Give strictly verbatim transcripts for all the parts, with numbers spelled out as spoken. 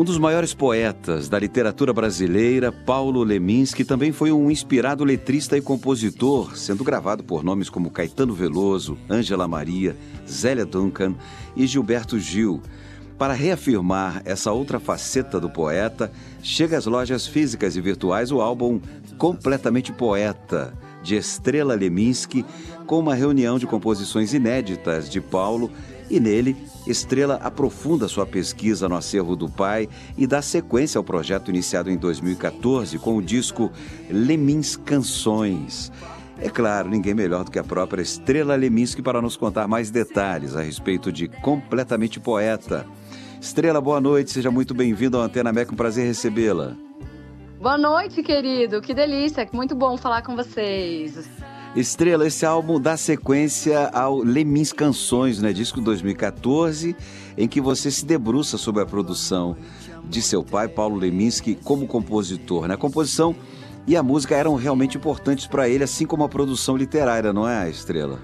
Um dos maiores poetas da literatura brasileira, Paulo Leminski, também foi um inspirado letrista e compositor, sendo gravado por nomes como Caetano Veloso, Ângela Maria, Zélia Duncan e Gilberto Gil. Para reafirmar essa outra faceta do poeta, chega às lojas físicas e virtuais o álbum Completamente Poeta, de Estrela Leminski, com uma reunião de composições inéditas de Paulo, e nele, Estrela aprofunda sua pesquisa no acervo do pai e dá sequência ao projeto iniciado em dois mil e quatorze com o disco Lemins Canções. É claro, ninguém melhor do que a própria Estrela Leminski para nos contar mais detalhes a respeito de Completamente Poeta. Estrela, boa noite, seja muito bem-vindo ao Antena México, um prazer recebê-la. Boa noite, querido, que delícia, muito bom falar com vocês. Estrela, esse álbum dá sequência ao Lemins Canções, né? Disco dois mil e quatorze, em que você se debruça sobre a produção de seu pai, Paulo Leminski, como compositor, né? A composição e a música eram realmente importantes para ele, assim como a produção literária, não é, Estrela?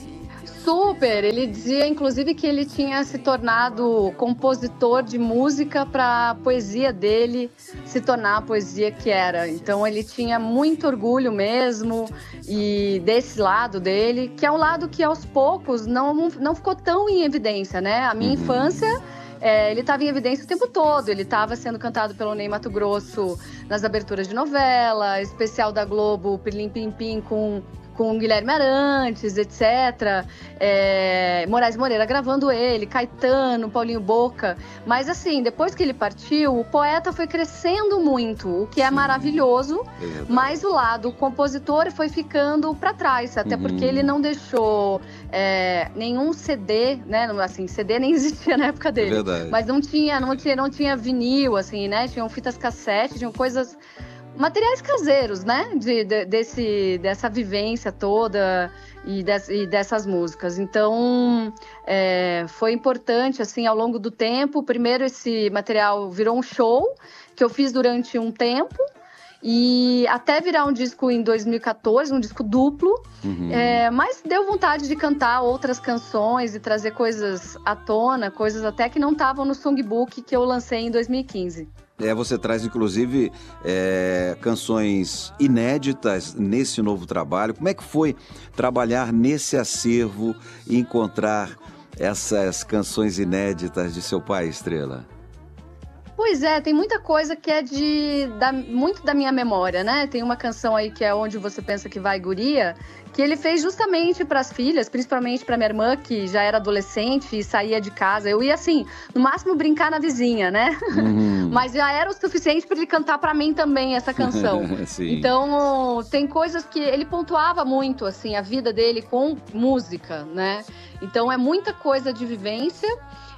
Super! Ele dizia, inclusive, que ele tinha se tornado compositor de música para a poesia dele se tornar a poesia que era. Então, ele tinha muito orgulho mesmo e desse lado dele, que é um lado que, aos poucos, não, não ficou tão em evidência, né? A minha uhum. infância... É, ele estava em evidência o tempo todo, ele estava sendo cantado pelo Ney Matogrosso nas aberturas de novela, especial da Globo, Pirlim Pim Pim com, com Guilherme Arantes, etcétera. É, Moraes Moreira gravando ele, Caetano, Paulinho Boca. Mas assim, depois que ele partiu, o poeta foi crescendo muito, o que é Sim. maravilhoso, é mas o lado compositor foi ficando para trás, até uhum. porque ele não deixou é, nenhum C D, né? Assim, C D nem existia na época dele. É Mas não tinha, não tinha, não tinha vinil, assim, né? Tinham fitas cassete, tinham coisas, materiais caseiros, né? De, de, desse, dessa vivência toda e, des, e dessas músicas. Então, é, foi importante, assim, ao longo do tempo. Primeiro, esse material virou um show que eu fiz durante um tempo. E até virar um disco em dois mil e quatorze, um disco duplo, uhum. é, mas deu vontade de cantar outras canções e trazer coisas à tona, coisas até que não estavam no songbook que eu lancei em dois mil e quinze. É, você traz, inclusive, é, canções inéditas nesse novo trabalho. Como é que foi trabalhar nesse acervo e encontrar essas canções inéditas de seu pai, Estrela? Pois é, tem muita coisa que é de da, muito da minha memória, né? Tem uma canção aí que é Onde Você Pensa Que Vai, Guria, que ele fez justamente para as filhas, principalmente para minha irmã, que já era adolescente e saía de casa. Eu ia, assim, no máximo brincar na vizinha, né? Uhum. Mas já era o suficiente para ele cantar para mim também essa canção. Então, tem coisas que ele pontuava muito, assim, a vida dele com música, né? Então, é muita coisa de vivência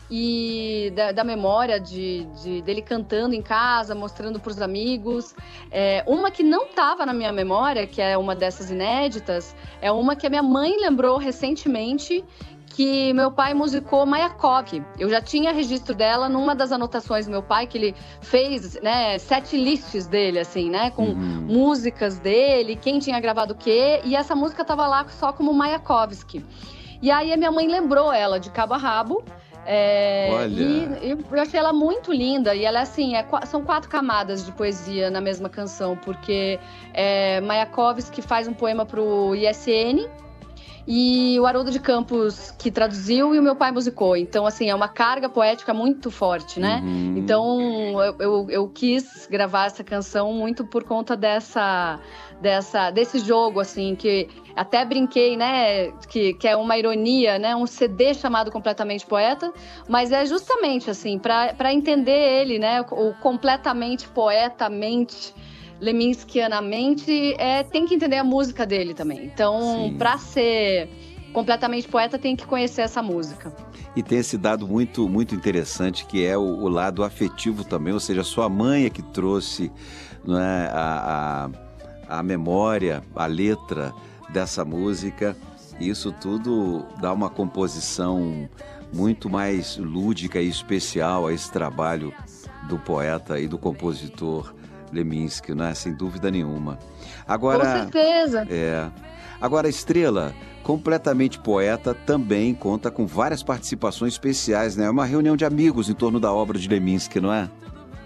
e da, da memória de, de, dele cantando em casa, mostrando para os amigos. É, uma que não estava na minha memória, que é uma dessas inéditas, é uma que a minha mãe lembrou recentemente, que meu pai musicou Mayakovsky. Eu já tinha registro dela numa das anotações do meu pai, que ele fez, né, sete lists dele, assim, né, com uhum. músicas dele, quem tinha gravado o quê, e essa música estava lá só como Mayakovsky. E aí a minha mãe lembrou ela de cabo a rabo. É, Olha. E eu achei ela muito linda. E ela, assim, é, são quatro camadas de poesia na mesma canção, porque é, Mayakovsky faz um poema pro I S N e o Haroldo de Campos que traduziu e o meu pai musicou. Então, assim, é uma carga poética muito forte, né? Uhum. Então, eu, eu, eu quis gravar essa canção muito por conta dessa, dessa, desse jogo, assim, que até brinquei, né? Que, que é uma ironia, né? Um C D chamado Completamente Poeta, mas é justamente, assim, para entender ele, né? O completamente poetamente, leminskianamente, é, tem que entender a música dele também. Então, para ser completamente poeta, tem que conhecer essa música. E tem esse dado muito, muito interessante, que é o, o lado afetivo também, ou seja, a sua mãe é que trouxe, não é, a, a, a memória, a letra dessa música. E isso tudo dá uma composição muito mais lúdica e especial a esse trabalho do poeta e do compositor Leminski, né? Sem dúvida nenhuma. Agora, com certeza. É. Agora, Estrela, Completamente Poeta, também conta com várias participações especiais, né? É uma reunião de amigos em torno da obra de Leminski, não é?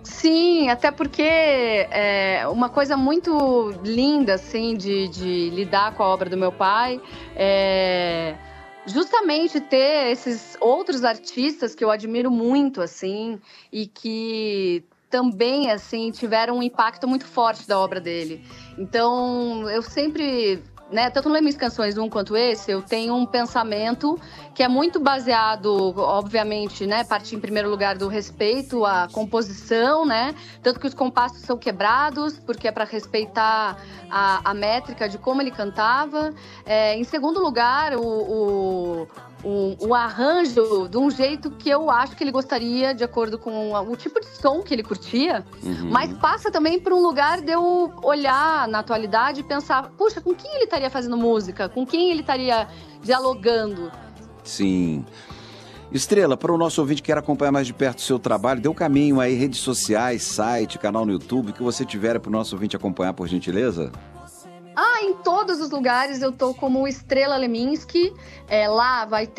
Sim, até porque é uma coisa muito linda, assim, de, de lidar com a obra do meu pai é justamente ter esses outros artistas que eu admiro muito, assim, e que também, assim, tiveram um impacto muito forte da obra dele. Então, eu sempre, né, tanto no Lemis Canções um quanto esse, eu tenho um pensamento que é muito baseado, obviamente, né, partir em primeiro lugar do respeito à composição, né, tanto que os compassos são quebrados, porque é para respeitar a, a métrica de como ele cantava. É, em segundo lugar, o, o, o, o arranjo de um jeito que eu acho que ele gostaria, de acordo com o tipo de som que ele curtia, Uhum. mas passa também por um lugar de eu olhar na atualidade e pensar, puxa, com quem ele estaria fazendo música? Com quem ele estaria dialogando? Sim. Estrela, para o nosso ouvinte que quer acompanhar mais de perto o seu trabalho, dê o caminho aí, redes sociais, site, canal no YouTube, que você tiver para o nosso ouvinte acompanhar, por gentileza. Ah, em todos os lugares eu tô como Estrela Leminski. É, lá vai ter